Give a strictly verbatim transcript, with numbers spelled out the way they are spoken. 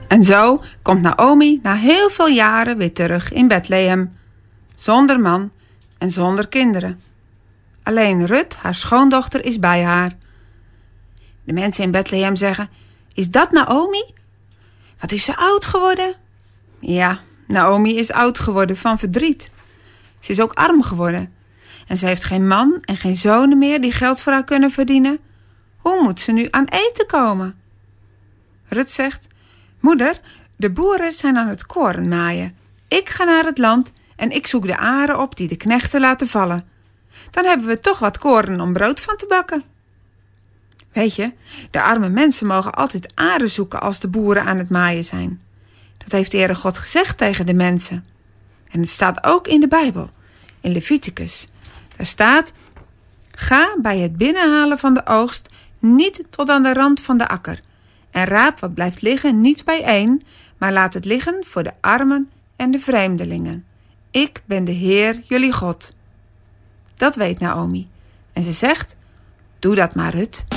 En zo komt Naomi na heel veel jaren weer terug in Bethlehem. Zonder man en zonder kinderen. Alleen Rut, haar schoondochter, is bij haar. De mensen in Bethlehem zeggen: is dat Naomi? Wat is ze oud geworden? Ja, Naomi is oud geworden van verdriet. Ze is ook arm geworden. En ze heeft geen man en geen zonen meer die geld voor haar kunnen verdienen. Hoe moet ze nu aan eten komen? Rut zegt: moeder, de boeren zijn aan het koren maaien. Ik ga naar het land en ik zoek de aren op die de knechten laten vallen. Dan hebben we toch wat koren om brood van te bakken. Weet je, de arme mensen mogen altijd aren zoeken als de boeren aan het maaien zijn. Dat heeft de Heere God gezegd tegen de mensen. En het staat ook in de Bijbel, in Leviticus. Daar staat: ga bij het binnenhalen van de oogst niet tot aan de rand van de akker. En raap wat blijft liggen niet bijeen, maar laat het liggen voor de armen en de vreemdelingen. Ik ben de Heer, jullie God. Dat weet Naomi. En ze zegt: doe dat maar, Rut.